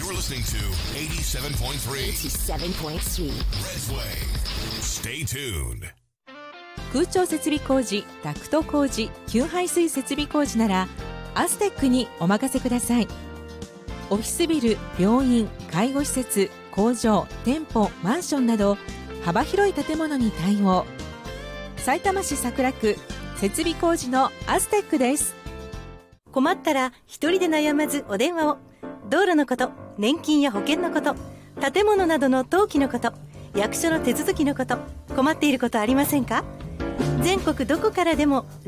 You're listening to 87.3 Redway. Stay tuned. 空調設備工事、ダクト工事、給排水設備工事ならアステックにお任せください。オフィスビル、病院、介護施設、工場、店舗、マンションなど幅広い建物に対応。さいたま市桜区設備工事のアステックです。 困ったら一人で悩まずお電話を。道路のこと、年金や保険のこと、建物などの登記のこと、役所の手続きのこと、困っていることありませんか？全国どこからでも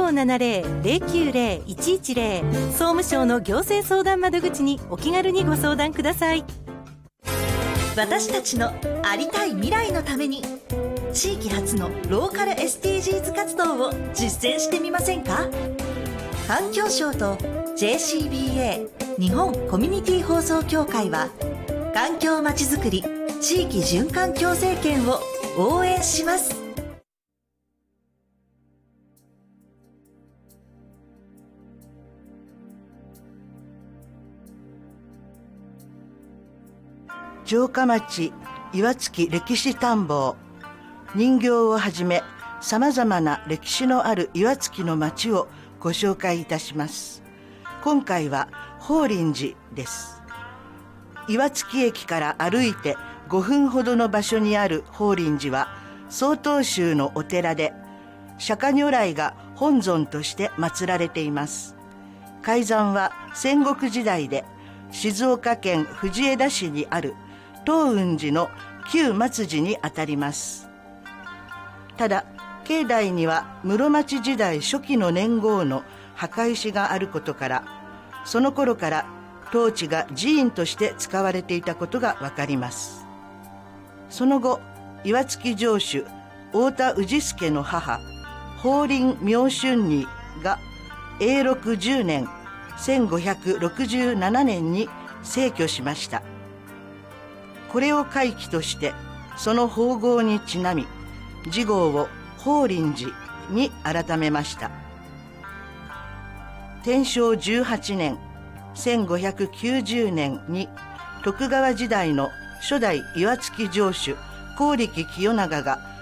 0570-090-110 総務省の行政相談窓口にお気軽にご相談ください。 私たちのありたい未来のために地域発のローカル SDGs 活動を実践してみませんか？環境省と JCBA 日本コミュニティ放送協会は環境まちづくり地域循環共生圏を応援します。 城下町岩槻歴史探訪、人形をはじめさまざまな歴史のある岩槻の町をご紹介いたします。今回は法輪寺です。岩槻駅から歩いて5分ほどの場所にある法輪寺は曹洞宗のお寺で、釈迦如来が本尊として祀られています。開山は戦国時代で静岡県藤枝市にある東雲寺の旧松寺にあたります。ただ境内には室町時代初期の年号の墓石があることから、その頃から当地が寺院として使われていたことがわかります。その後岩槻城主太田氏助の母法輪明春尼が永禄10年1567年に逝去しました。これを契機としてその法号にちなみ寺号を法輪寺に改めました。天正18年1590年に徳川時代の初代岩槻城主高力清長が